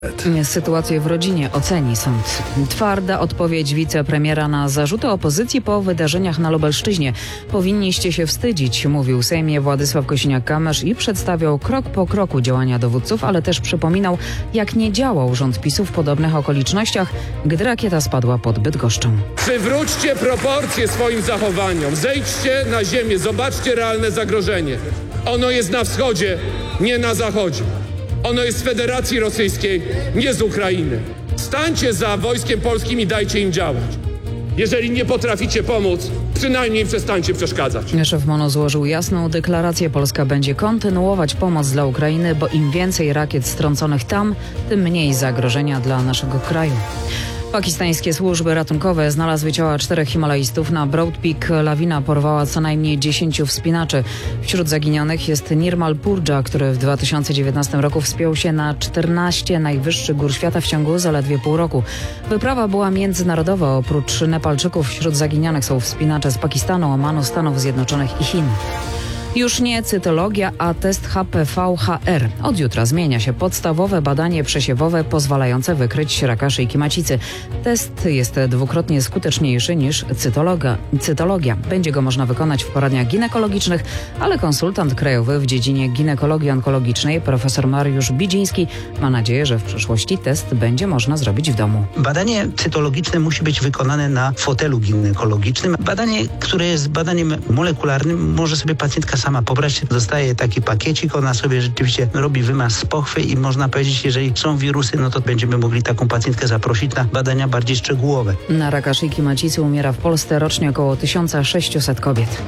Sytuację w rodzinie oceni sąd. Twarda odpowiedź wicepremiera na zarzuty opozycji po wydarzeniach na Lubelszczyźnie. Powinniście się wstydzić, mówił w Sejmie Władysław Kosiniak-Kamysz i przedstawiał krok po kroku działania dowódców, ale też przypominał, jak nie działał rząd PiS-u w podobnych okolicznościach, gdy rakieta spadła pod Bydgoszczą. Przywróćcie proporcje swoim zachowaniom, zejdźcie na ziemię, zobaczcie realne zagrożenie. Ono jest na wschodzie, nie na zachodzie. Ono jest z Federacji Rosyjskiej, nie z Ukrainy. Stańcie za wojskiem polskim i dajcie im działać. Jeżeli nie potraficie pomóc, przynajmniej przestańcie przeszkadzać. Szef MONU złożył jasną deklarację. Polska będzie kontynuować pomoc dla Ukrainy, bo im więcej rakiet strąconych tam, tym mniej zagrożenia dla naszego kraju. Pakistańskie służby ratunkowe znalazły ciała 4 Himalajstów na Broad Peak. Lawina porwała co najmniej 10 wspinaczy. Wśród zaginionych jest Nirmal Purja, który w 2019 roku wspiął się na 14 najwyższych gór świata w ciągu zaledwie pół roku. Wyprawa była międzynarodowa. Oprócz Nepalczyków wśród zaginionych są wspinacze z Pakistanu, Omanu, Stanów Zjednoczonych i Chin. Już nie cytologia, a test HPV-HR. Od jutra zmienia się podstawowe badanie przesiewowe pozwalające wykryć raka szyjki macicy. Test jest dwukrotnie skuteczniejszy niż cytologia. Będzie go można wykonać w poradniach ginekologicznych, ale konsultant krajowy w dziedzinie ginekologii onkologicznej profesor Mariusz Bidziński ma nadzieję, że w przyszłości test będzie można zrobić w domu. Badanie cytologiczne musi być wykonane na fotelu ginekologicznym. Badanie, które jest badaniem molekularnym, może sobie pacjentka sama pobrać, dostaje taki pakiecik, ona sobie rzeczywiście robi wymaz z pochwy i można powiedzieć, jeżeli są wirusy, no to będziemy mogli taką pacjentkę zaprosić na badania bardziej szczegółowe. Na raka szyjki macicy umiera w Polsce rocznie około 1600 kobiet.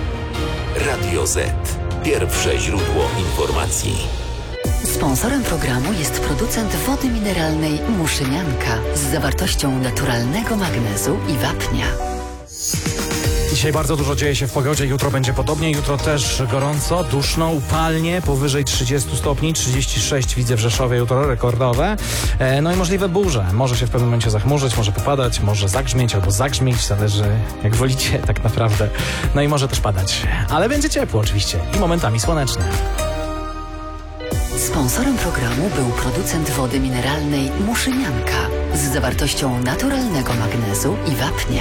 Radio Z. Pierwsze źródło informacji. Sponsorem programu jest producent wody mineralnej Muszynianka z zawartością naturalnego magnezu i wapnia. Dzisiaj bardzo dużo dzieje się w pogodzie, jutro będzie podobnie, jutro też gorąco, duszno, upalnie, powyżej 30 stopni, 36 widzę w Rzeszowie, jutro rekordowe. No i możliwe burze, może się w pewnym momencie zachmurzyć, może popadać, może zagrzmieć albo zagrzmieć, zależy jak wolicie tak naprawdę. No i może też padać, ale będzie ciepło oczywiście i momentami słonecznie. Sponsorem programu był producent wody mineralnej Muszynianka z zawartością naturalnego magnezu i wapnia.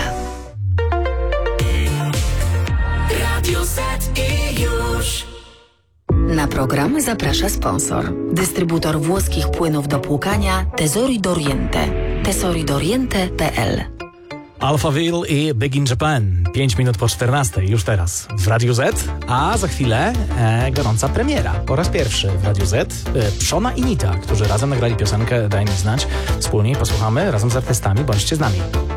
Radio Z i już. Na program zaprasza sponsor. Dystrybutor włoskich płynów do płukania Tesori d'Oriente. tesoridoriente.pl. Alphaville i Big in Japan. 5 minut po 14, już teraz w Radiu Z, a za chwilę gorąca premiera. Po raz pierwszy w Radiu Z Pszona i Nita, którzy razem nagrali piosenkę Daj mi znać. Wspólnie posłuchamy razem z artystami. Bądźcie z nami.